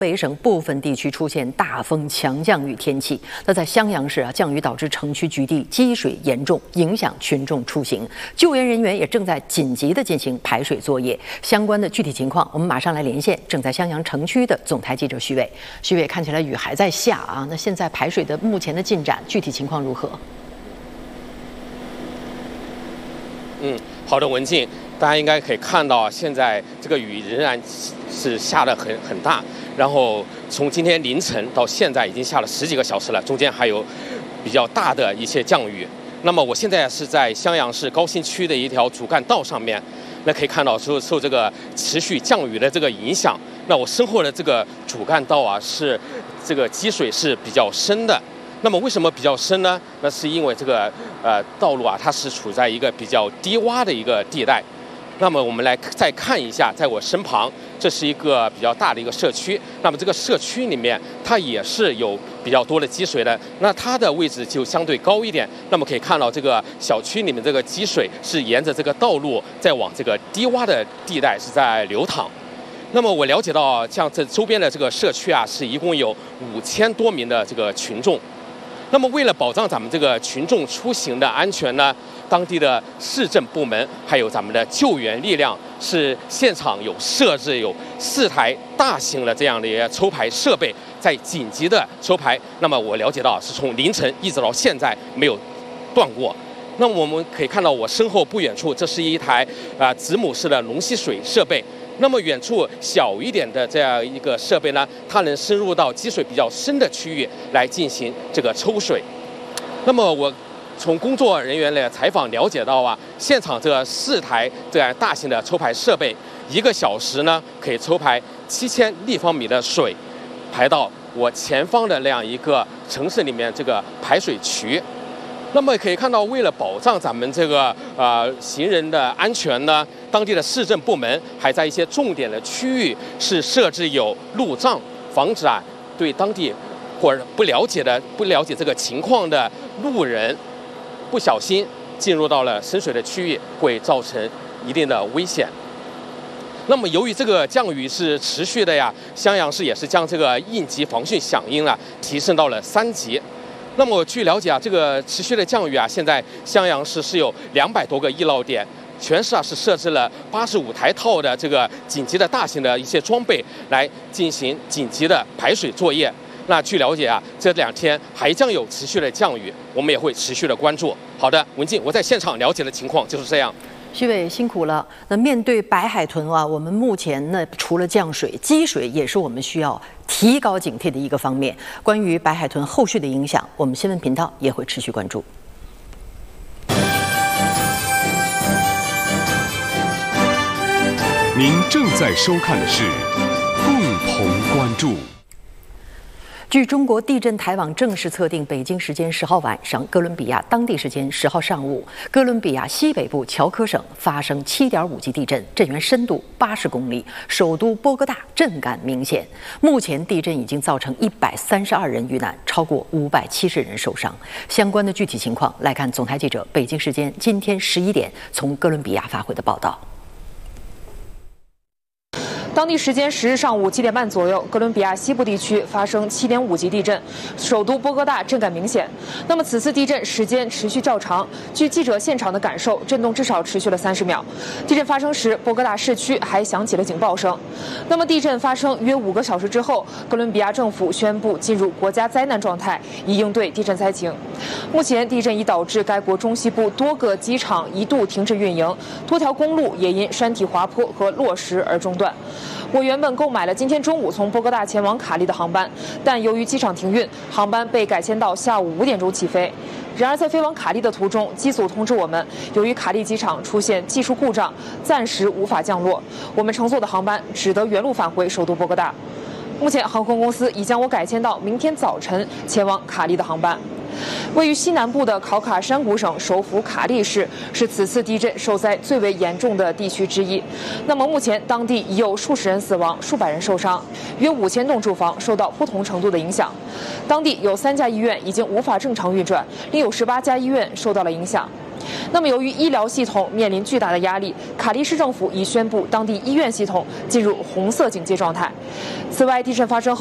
北省部分地区出现大风强降雨天气，那在襄阳市降雨导致城区局地积水严重，影响群众出行。救援人员也正在紧急地进行排水作业。相关的具体情况，我们马上来连线正在襄阳城区的总台记者徐伟。徐伟，看起来雨还在下啊，那现在排水的目前的进展，具体情况如何？ 好的，文静，大家应该可以看到，现在这个雨仍然是下得很大，然后从今天凌晨到现在已经下了10几个小时了，中间还有比较大的一些降雨。那么我现在是在襄阳市高新区的一条主干道上面，那可以看到受这个持续降雨的这个影响，那我身后的这个主干道啊，是这个积水是比较深的。那么为什么比较深呢？那是因为这个道路啊，它是处在一个比较低洼的一个地带。那么我们来再看一下，在我身旁，这是一个比较大的一个社区。那么这个社区里面，它也是有比较多的积水的。那它的位置就相对高一点。那么可以看到，这个小区里面这个积水是沿着这个道路再往这个低洼的地带是在流淌。那么我了解到，像这周边的这个社区啊，是一共有5000多名的这个群众。那么为了保障咱们这个群众出行的安全呢，当地的市政部门还有咱们的救援力量是现场设置有4台大型的这样的一个抽排设备，在紧急的抽排。那么我了解到是从凌晨一直到现在没有断过。那么我们可以看到我身后不远处，这是一台子母式的龙吸水设备。那么远处小一点的这样一个设备呢，它能深入到积水比较深的区域来进行这个抽水。那么我从工作人员的采访了解到啊，现场这4台这样大型的抽排设备，1个小时呢可以抽排7000立方米的水，排到我前方的那样一个城市里面这个排水渠。那么可以看到，为了保障咱们这个行人的安全呢，当地的市政部门还在一些重点的区域是设置有路障，防止对当地或者不了解这个情况的路人不小心进入到了深水的区域，会造成一定的危险。那么由于这个降雨是持续的呀，襄阳市也是将这个应急防汛响应提升到了3级。那么据了解这个持续的降雨现在襄阳市是有200多个易涝点，全市是设置了85台套的这个紧急的大型的一些装备来进行紧急的排水作业。那据了解这2天还将有持续的降雨，我们也会持续的关注。好的，文静，我在现场了解的情况就是这样。 徐伟辛苦了。那面对白海豚我们目前呢，除了降水，积水也是我们需要提高警惕的一个方面。关于白海豚后续的影响，我们新闻频道也会持续关注。 您正在收看的是共同关注。 据中国地震台网正式测定，北京时间10号晚上，哥伦比亚当地时间10号上午，哥伦比亚西北部乔科省发生7.5级地震，震源深度80公里，首都波哥大震感明显。目前地震已经造成132人遇难，超过570人受伤。相关的具体情况来看，总台记者北京时间今天11点从哥伦比亚发回的报道。 当地时间10日上午7点半左右，哥伦比亚西部地区发生7.5级地震，首都波哥大震感明显。那么此次地震时间持续较长，据记者现场的感受，震动至少持续了30秒。地震发生时，波哥大市区还响起了警报声。那么地震发生约5个小时之后，哥伦比亚政府宣布进入国家灾难状态，以应对地震灾情。目前地震已导致该国中西部多个机场一度停止运营，多条公路也因山体滑坡和落石而中断。我原本购买了今天中午从波哥大前往卡利的航班，但由于机场停运，航班被改签到下午5点钟起飞。然而在飞往卡利的途中，机组通知我们，由于卡利机场出现技术故障，暂时无法降落，我们乘坐的航班只得原路返回首都波哥大。目前航空公司已将我改签到明天早晨前往卡利的航班。位于西南部的考卡山谷省首府卡利市是此次地震受灾最为严重的地区之一。那么目前当地已有数十人死亡，数百人受伤，约5000栋住房受到不同程度的影响。当地有3家医院已经无法正常运转，另有18家医院受到了影响。 那么，由于医疗系统面临巨大的压力，卡利市政府已宣布当地医院系统进入红色警戒状态。此外，地震发生后，